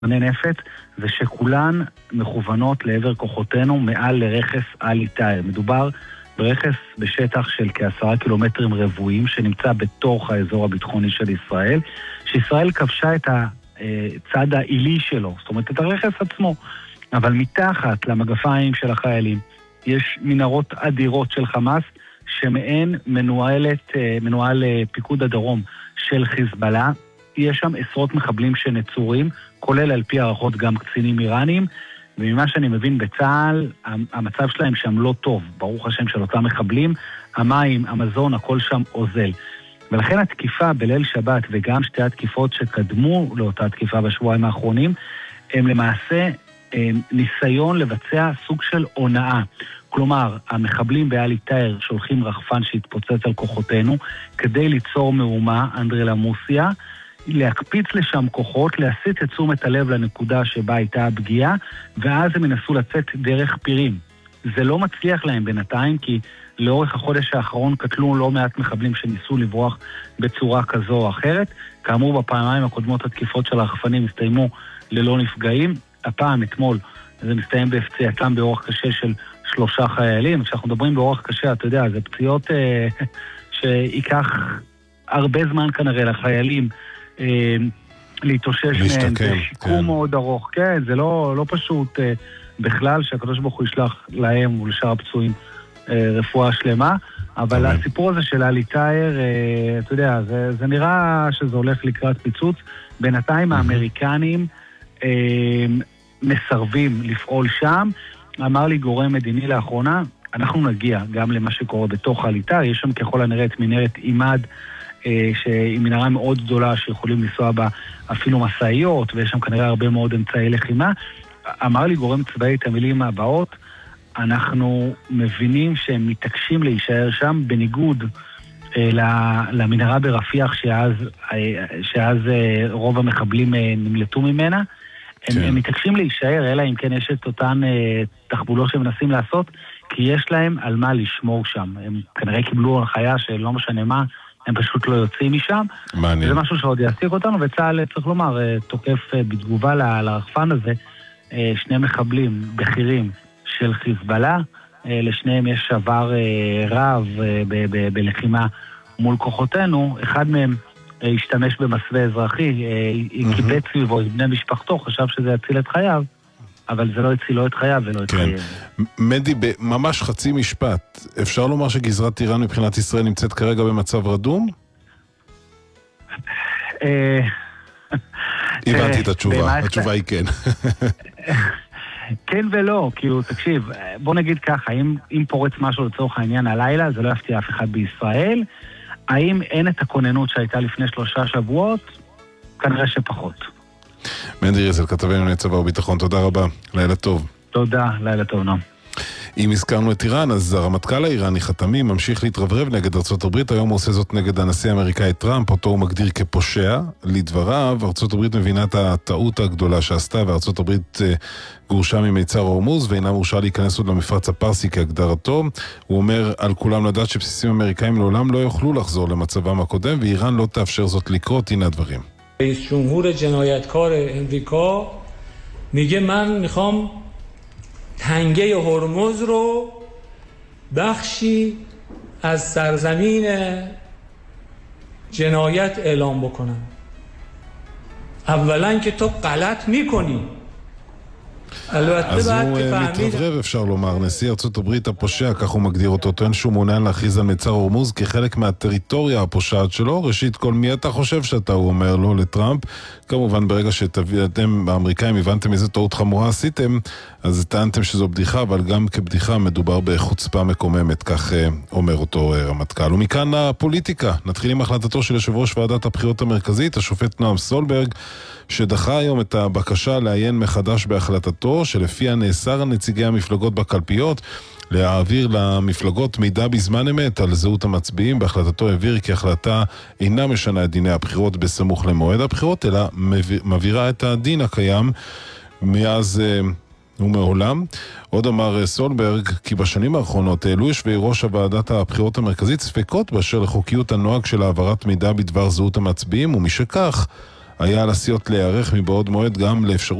נפץ, זה שכולן מכוונות לעבר כוחותינו מעל לרכס אלי טאהר. מדובר ברכס בשטח של כ10 קילומטרים רבועים שנמצא בתוך האזור הביטחוני של ישראל, שישראל כבשה את הצד העילי שלו, זאת אומרת את הרכס עצמו, אבל מתחת למגפיים של החיילים יש מנהרות אדירות של חמאס שמעין מנוהל פיקוד הדרום של חיזבאללה. יש שם עשרות מחבלים שנצורים, כולל על פי הערכות גם קצינים איראנים, וממה שאני מבין בצה"ל, המצב שלהם שם לא טוב, ברוך השם של אותם מחבלים, המים, המזון, הכל שם אוזל. ולכן התקיפה בליל שבת וגם שתי התקיפות שקדמו לאותה תקיפה בשבועיים האחרונים, הם למעשה ניסיון לבצע סוג של הונאה. כלומר, המחבלים באלי טאהר שולחים רחפן שהתפוצץ על כוחותינו, כדי ליצור מהומה, אנדרלה מוסיה, להקפיץ לשם כוחות, להסיט את תשומת הלב לנקודה שבה הייתה הפגיעה, ואז הם ינסו לצאת דרך פירים. זה לא מצליח להם בינתיים, כי לאורך החודש האחרון קטלו לא מעט מחבלים שניסו לברוח בצורה כזו או אחרת. כאמור, בפעמיים הקודמות התקיפות של הרחפנים הסתיימו ללא נפגעים. הפעם, אתמול, זה מסתיים בפציעתם באורח קשה של 3 חיילים. כשאנחנו מדברים באורח קשה, אתה יודע, זה פציעות שיקח הרבה זמן כנראה לחיילים להתאושש מהם, זה שיקום מאוד ארוך, כן, זה לא פשוט בכלל שהקדוש ברוך הוא ישלח להם ולשאר הפצועים רפואה שלמה, אבל הסיפור הזה של אלי טאהר, אתה יודע, זה נראה שזה הולך לקראת פיצוץ. בינתיים האמריקנים מסרבים לפעול שם. אמר לי גורם מדיני לאחרונה, אנחנו נגיע גם למה שקורה בתוך אלי טאהר, יש שם ככל הנראה את מנהרת אימד, שהיא מנהרה מאוד גדולה שיכולים לנסוע בה אפילו מסעיות, ויש שם כנראה הרבה מאוד אמצעי לחימה. אמר לי גורם צבאי את המילים הבאות, אנחנו מבינים שהם מתעקשים להישאר שם, בניגוד למנהרה ברפיח שאז רוב המחבלים נמלטו ממנה. הם מתעקשים להישאר, אלא אם כן יש את אותן תחבולות שמנסים לעשות, כי יש להם על מה לשמור שם. הם כנראה קיבלו הנחיה שלא משנה מה, הם פשוט לא יוצאים משם. מעניין. זה משהו שעוד יעסיק אותנו, וצה"ל, צריך לומר, תוקף בתגובה לרחפן הזה, 2 מחבלים בכירים של חיזבאללה, לשניהם יש שבר רב בלחימה מול כוחותינו, אחד מהם השתמש במסווה אזרחי, קיבץ סביבו עם בני משפחתו, חשב שזה יציל את חייו, אבל זה לא הציל לו את חייו ולא את חייו. מדי, ממש חצי משפט, אפשר לומר שגזרת איראן מבחינת ישראל נמצאת כרגע במצב רדום? הבנתי את התשובה, התשובה היא כן. כן ולא, כאילו, תקשיב, בוא נגיד ככה, אם פורץ משהו לצורך העניין הלילה, זה לא יפתיע אף אחד בישראל. האם אין את הכוננות שהייתה לפני 3 שבועות? כנראה שפחות. מנדי ריזל, כתבנו לענייני צבא וביטחון, תודה רבה, לילה טוב. תודה, לילה טוב, נועם. אם הזכרנו את איראן, אז הרמטכ"ל האיראני חתמי ממשיך להתרברב נגד ארצות הברית, היום הוא עושה זאת נגד הנשיא האמריקאי טראמפ, אותו הוא מגדיר כפושע. לדבריו, ארצות הברית מבינה את הטעות הגדולה שעשתה, וארצות הברית גורשה ממיצר הורמוז, ואינה מורשה להיכנס עוד למפרץ הפרסי כהגדרתו. הוא אומר על כולם לדעת שבסיסים אמריקאים לעולם לא יוכלו לחזור למצבם הקודם, ואיראן לא תאפשר זאת לקרות. הנה הדברים. رئیس جمهور جنایتکار امریکا میگه من میخوام تنگه هرمز رو بخشی از سرزمین جنایت اعلام بکنم. اولا که تو غلط میکنی. אז הוא מתרברב, אפשר לומר, נשיא ארצות הברית הפושע, כך הוא מגדיר אותו, טוען שהוא מעוניין להכריז על מיצר הורמוז כחלק מהטריטוריה הפושעת שלו. ראשית כל, מי אתה חושב שאתה, הוא אומר לו לטראמפ. כמובן ברגע שאתם האמריקאים הבנתם איזה טעות חמורה עשיתם, אז טענתם שזו בדיחה, אבל גם כבדיחה מדובר בחוצפה מקוממת, כך אומר אותו רמטכ"ל. ומכאן הפוליטיקה, נתחיל עם החלטתו של יושב ראש ועדת הבחירות המרכזית, השופט נועם סולברג, שדחה היום את הבקשה לעיין מחדש בהחלטתו, שלפיה נאסר על נציגי המפלגות בקלפיות להעביר למפלגות מידע בזמן אמת על זהות המצביעים. בהחלטתו העביר כי החלטה אינה משנה את דיני הבחירות בסמוך למועד הבחירות, אלא מבהירה את הדין הקיים מאז ומעולם. עוד אמר סולברג כי בשנים האחרונות העלו יושבי ראש ועדת הבחירות המרכזית ספקות באשר לחוקיות הנוהג של העברת מידע בדבר זהות המצביעים, ומשכך היה על הסיעות להיערך מבעוד מועד גם לאפשרות